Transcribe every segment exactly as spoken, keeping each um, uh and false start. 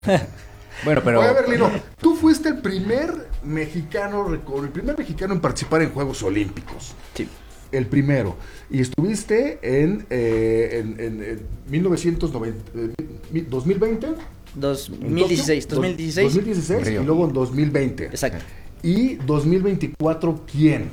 Bueno, pero... Oye, a ver, Lino, tú fuiste el primer mexicano, el primer mexicano en participar en Juegos Olímpicos. Sí. El primero. Y estuviste en, eh, en, en, en mil novecientos noventa, eh, dos mil veinte. dos mil dieciséis. dos mil dieciséis. dos mil dieciséis y luego en dos mil veinte. Exacto. Y dos mil veinticuatro, ¿quién?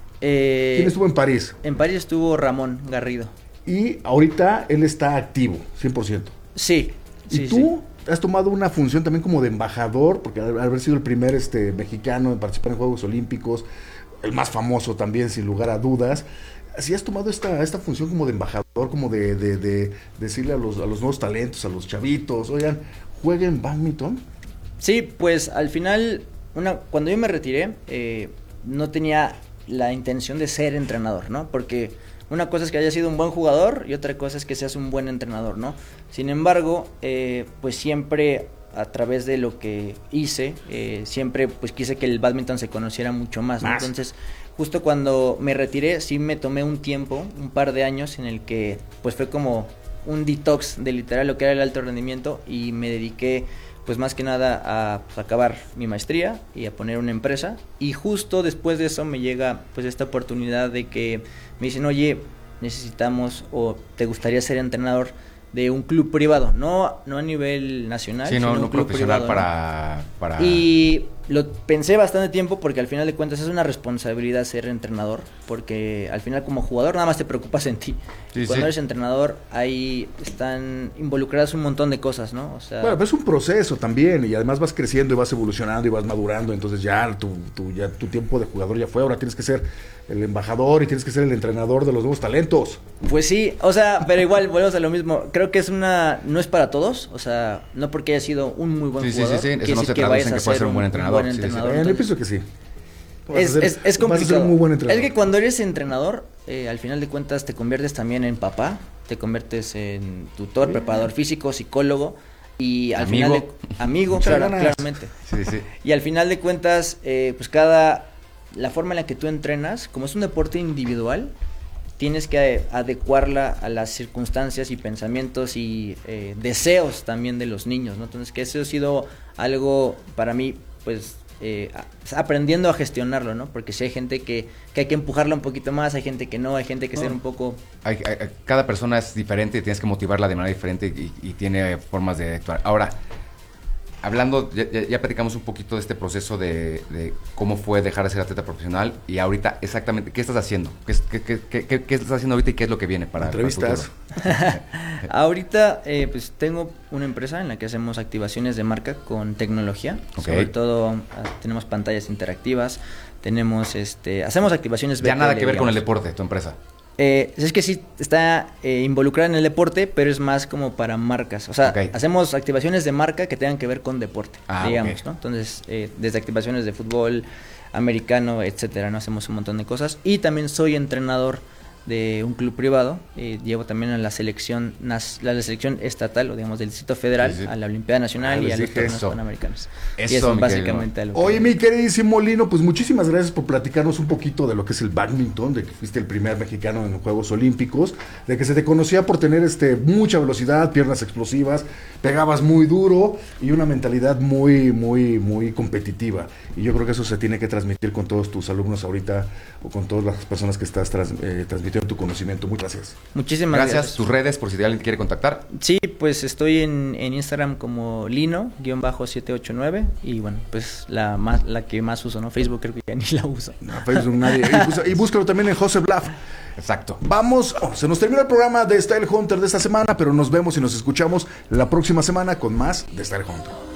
Eh, ¿Quién estuvo en París? En París estuvo Ramón Garrido. Y ahorita él está activo, cien por ciento. Sí. ¿Y sí, tú sí. has tomado una función también como de embajador? Porque al haber sido el primer este, mexicano en participar en Juegos Olímpicos, el más famoso también, sin lugar a dudas. ¿Sí has tomado esta, esta función como de embajador, como de, de, de decirle a los, a los nuevos talentos, a los chavitos, oigan, jueguen badminton? Sí, pues al final, una, cuando yo me retiré, eh, no tenía la intención de ser entrenador, ¿no? Porque una cosa es que haya sido un buen jugador y otra cosa es que seas un buen entrenador, ¿no? Sin embargo, eh, pues siempre a través de lo que hice, eh, siempre pues quise que el badminton se conociera mucho más, ¿no? Entonces, justo cuando me retiré, sí me tomé un tiempo, un par de años en el que pues fue como un detox de literal lo que era el alto rendimiento y me dediqué pues más que nada a pues, acabar mi maestría y a poner una empresa, y justo después de eso me llega pues esta oportunidad de que me dicen, oye, necesitamos o te gustaría ser entrenador de un club privado, no no a nivel nacional, sí, sino no, un no club profesional privado, para, ¿no? para... Y lo pensé bastante tiempo porque al final de cuentas es una responsabilidad ser entrenador, porque al final como jugador nada más te preocupas en ti. Sí, Cuando sí. eres entrenador ahí están involucradas un montón de cosas, ¿no? O sea, Bueno, pero es un proceso también, y además vas creciendo y vas evolucionando y vas madurando, entonces ya tu, tu, ya tu tiempo de jugador ya fue, ahora tienes que ser el embajador y tienes que ser el entrenador de los nuevos talentos. pues sí, o sea, pero igual volvemos a lo mismo. Creo que es una, no es para todos, o sea, no porque haya sido un muy buen Sí, sí, jugador. sí, sí, eso quiere no decir se que traduce vayas en a que puedas ser un buen entrenador, buen sí, sí, sí. entrenador. Eh, yo Entonces, pienso que sí. Vas a Es, ser- es, es vas a complicado. ser un muy buen entrenador. Es que cuando eres entrenador, eh, al final de cuentas te conviertes también en papá, te conviertes en tutor, Sí. preparador físico, psicólogo y al Amigo. final de, amigo, Muchas claro, ganas. claramente. Sí, sí. Y al final de cuentas, eh, pues cada la forma en la que tú entrenas, como es un deporte individual, tienes que adecuarla a las circunstancias y pensamientos y eh, deseos también de los niños, ¿no? Entonces, que eso ha sido algo para mí, pues, eh, a- aprendiendo a gestionarlo, ¿no? Porque si hay gente que, que hay que empujarla un poquito más, hay gente que no, hay gente que No. ser un poco... Hay- hay- cada persona es diferente y tienes que motivarla de manera diferente y, y tiene formas de actuar. Ahora, hablando, ya, ya- ya platicamos un poquito de este proceso de, de cómo fue dejar de ser atleta profesional y ahorita exactamente, ¿qué estás haciendo? ¿Qué, es- qué, qué- qué- qué- qué estás haciendo ahorita y qué es lo que viene para, para el Entrevistas. futuro? Ahorita, eh, pues tengo una empresa en la que hacemos activaciones de marca con tecnología. Ok. Sobre todo ah, tenemos pantallas interactivas, tenemos, este, hacemos activaciones Ya nada B T L, que ver con el digamos. deporte, tu empresa. Eh, es que sí está eh, involucrada en el deporte, pero es más como para marcas. O sea, Ok. hacemos activaciones de marca que tengan que ver con deporte, Ah, digamos, ok. ¿no? Entonces, eh, desde activaciones de fútbol americano, etcétera, ¿no? Hacemos un montón de cosas. Y también soy entrenador de un club privado. Eh, llevo también a la selección nas- la, la selección estatal, o digamos del Distrito Federal, Sí, sí. a la Olimpiada Nacional Ah, y les a los dije torneos eso. panamericanos. Eso, y eso mi básicamente algo. Oye, mi queridísimo Lino, pues muchísimas gracias por platicarnos un poquito de lo que es el badminton, de que fuiste el primer mexicano en los Juegos Olímpicos, de que se te conocía por tener este mucha velocidad, piernas explosivas, pegabas muy duro y una mentalidad muy, muy, muy competitiva. Y yo creo que eso se tiene que transmitir con todos tus alumnos ahorita o con todas las personas que estás trans- eh, transmitiendo tu conocimiento. Muchas gracias. Muchísimas Gracias. gracias. Tus redes, por si alguien te quiere contactar. Sí, pues estoy en, en Instagram como Lino siete ocho nueve y bueno, pues la más la que más uso, ¿no? Facebook creo que ya ni la uso. No, Facebook nadie. Y, bus- y búscalo también en Joseph Blaff. Exacto. Vamos, oh, se nos terminó el programa de Style Hunter de esta semana, pero nos vemos y nos escuchamos la próxima semana con más de Style Hunter.